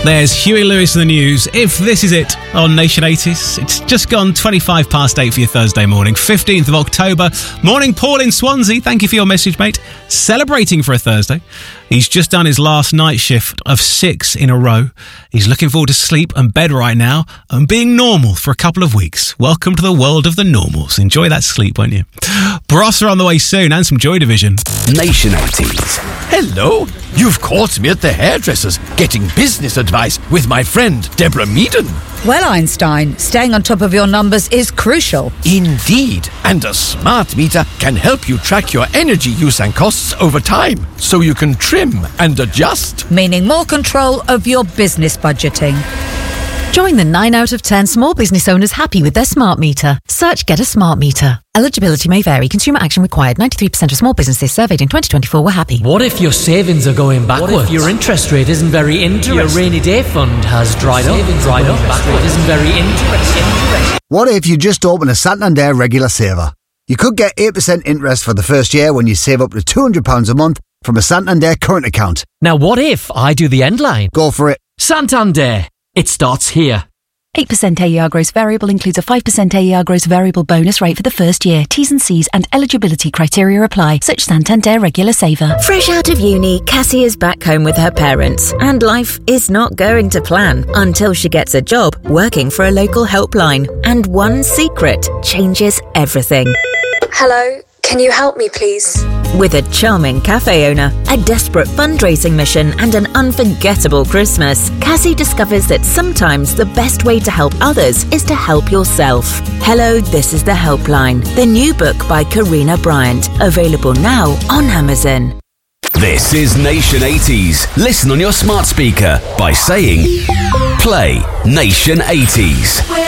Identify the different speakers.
Speaker 1: There's Huey Lewis in the news. If this is it on Nation 80s, it's just gone 25 past 8 for your Thursday morning, 15th of October. Morning, Paul in Swansea. Thank you for your message, mate. Celebrating for a Thursday. He's just done his last night shift of 6 in a row. He's looking forward to sleep and bed right now and being normal for a couple of weeks. Welcome to the world of the normals. Enjoy that sleep, won't you? Bros are on the way soon and some Joy Division.
Speaker 2: Nation 80s.
Speaker 3: Hello. You've caught me at the hairdresser's getting business advice with my friend Deborah Meaden.
Speaker 4: Well, Einstein, staying on top of your numbers is crucial.
Speaker 3: Indeed. And a smart meter can help you track your energy use and costs over time, so you can trim and adjust.
Speaker 4: Meaning more control of your business budgeting.
Speaker 5: Join the 9 out of 10 small business owners happy with their smart meter. Search Get a Smart Meter. Eligibility may vary. Consumer action required. 93% of small businesses surveyed in 2024 were happy.
Speaker 6: What if your savings are going backwards? What if your interest rate isn't very interesting? Your rainy day fund has dried up. Backward isn't very interesting.
Speaker 7: What if you just open a Santander regular saver? You could get 8% interest for the first year when you save up to £200 a month from a Santander current account.
Speaker 6: Now what if I do the end line?
Speaker 7: Go for it.
Speaker 6: Santander. It starts here.
Speaker 8: 8% AER gross variable includes a 5% AER gross variable bonus rate for the first year. T's and C's and eligibility criteria apply. Such Santander regular saver.
Speaker 9: Fresh out of uni, Cassie is back home with her parents. And life is not going to plan until she gets a job working for a local helpline. And one secret changes everything.
Speaker 10: Hello, can you help me please?
Speaker 9: With a charming cafe owner, a desperate fundraising mission and an unforgettable Christmas, Cassie discovers that sometimes the best way to help others is to help yourself. Hello, this is The Helpline, the new book by Karina Bryant, available now on Amazon.
Speaker 2: This is Nation 80s. Listen on your smart speaker by saying, play Nation 80s.